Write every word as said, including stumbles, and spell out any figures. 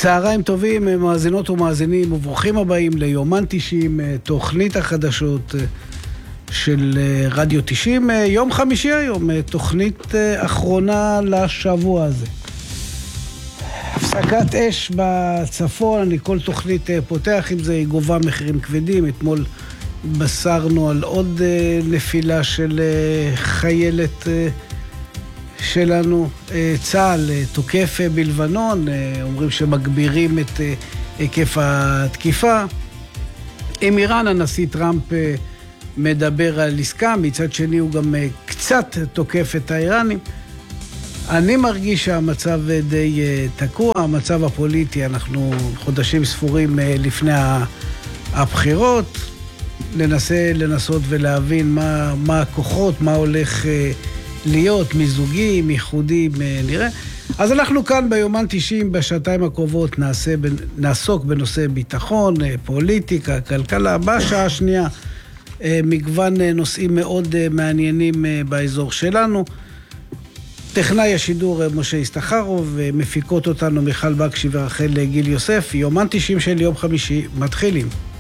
צהריים טובים, מאזינות ומאזינים, וברוכים הבאים ליומן תשעים, תוכנית החדשות של רדיו תשעים, יום חמישי היום, תוכנית אחרונה לשבוע הזה. הפסקת אש בצפון, אני כל תוכנית פותח עם זה, היא גובה מחירים כבדים. אתמול בסרנו על עוד נפילה של חיילת שלנו. צה"ל תוקף בלבנון, אומרים שמגבירים את היקף התקיפה. עם איראן הנשיא טראמפ מדבר על עסקה, מצד שני הוא גם קצת תוקף את האיראנים. אני מרגיש שהמצב די תקוע, המצב הפוליטי, אנחנו חודשים ספורים לפני הבחירות, ננסה לנסות ולהבין מה, מה הכוחות, מה הולך להיות, מיזוגים, ייחודים, נראה. אז אנחנו כאן ביומן תשעים, בשעתיים הקרובות נעשה, נעסוק בנושא ביטחון, פוליטיקה, כלכלה, בשעה השנייה מגוון נושאים מאוד מעניינים באזור שלנו. טכנאי השידור משה ישתחרוב, מפיקות אותנו מיכל בקשי ורחל גיל יוסף. יומן תשעים של יום חמישי, מתחילים.